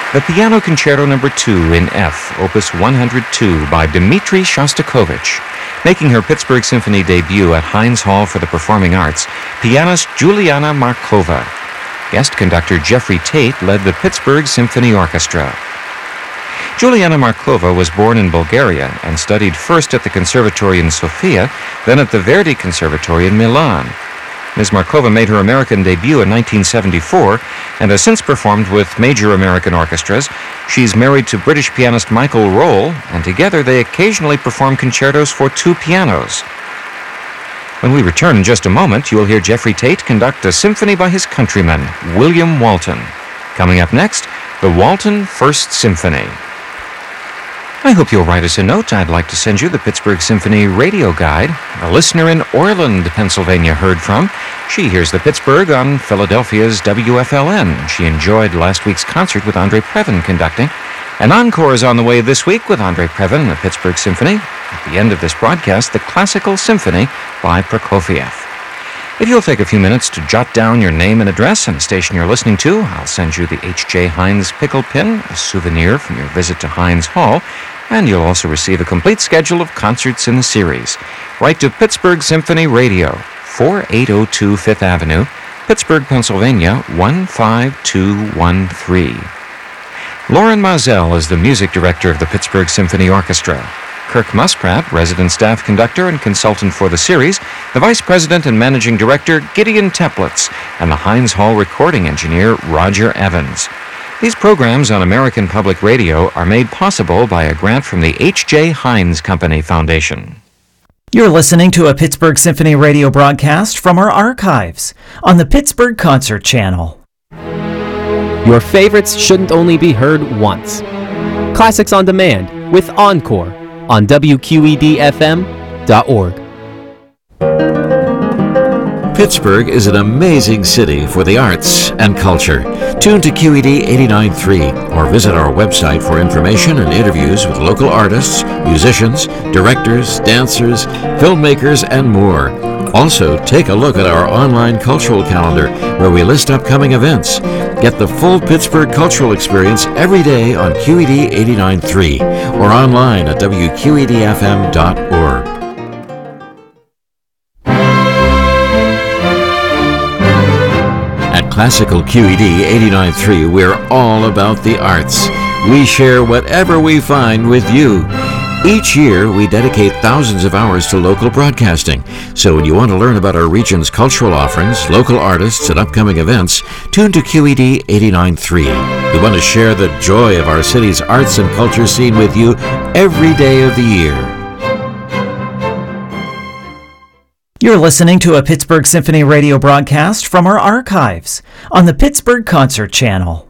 the Piano Concerto No. 2 in F, Opus 102 by Dmitri Shostakovich. Making her Pittsburgh Symphony debut at Heinz Hall for the Performing Arts, pianist Juliana Markova. Guest conductor Jeffrey Tate led the Pittsburgh Symphony Orchestra. Juliana Markova was born in Bulgaria and studied first at the Conservatory in Sofia, then at the Verdi Conservatory in Milan. Ms. Markova made her American debut in 1974 and has since performed with major American orchestras. She's married to British pianist Michael Roll, and together they occasionally perform concertos for two pianos. When we return in just a moment, you'll hear Jeffrey Tate conduct a symphony by his countryman, William Walton. Coming up next, the Walton First Symphony. I hope you'll write us a note. I'd like to send you the Pittsburgh Symphony radio guide. A listener in Orland, Pennsylvania heard from. She hears the Pittsburgh on Philadelphia's WFLN. She enjoyed last week's concert with Andre Previn conducting. An encore is on the way this week with Andre Previn and the Pittsburgh Symphony. At the end of this broadcast, the Classical Symphony by Prokofiev. If you'll take a few minutes to jot down your name and address and the station you're listening to, I'll send you the H.J. Heinz pickle pin, a souvenir from your visit to Heinz Hall, and you'll also receive a complete schedule of concerts in the series. Write to Pittsburgh Symphony Radio, 4802 Fifth Avenue, Pittsburgh, Pennsylvania, 15213. Lauren Mazel is the music director of the Pittsburgh Symphony Orchestra. Kirk Musprat, resident staff conductor and consultant for the series, the vice president and managing director, Gideon Teplitz, and the Heinz Hall recording engineer, Roger Evans. These programs on American Public Radio are made possible by a grant from the H.J. Heinz Company Foundation. You're listening to a Pittsburgh Symphony radio broadcast from our archives on the Pittsburgh Concert Channel. Your favorites shouldn't only be heard once. Classics on Demand with Encore on WQED-FM.org. Pittsburgh is an amazing city for the arts and culture. Tune to QED 89.3 or visit our website for information and interviews with local artists, musicians, directors, dancers, filmmakers, and more. Also, take a look at our online cultural calendar where we list upcoming events. Get the full Pittsburgh cultural experience every day on QED 89.3 or online at WQEDFM.org. At Classical QED 89.3, we're all about the arts. We share whatever we find with you. Each year, we dedicate thousands of hours to local broadcasting. So when you want to learn about our region's cultural offerings, local artists, and upcoming events, tune to QED 89.3. We want to share the joy of our city's arts and culture scene with you every day of the year. You're listening to a Pittsburgh Symphony radio broadcast from our archives on the Pittsburgh Concert Channel.